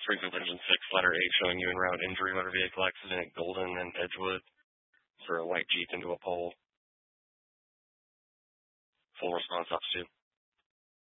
Springfield Engine 6, letter 8, showing you en route injury, motor vehicle accident at Golden and Edgewood for a white Jeep into a pole. Full response, Officer 2.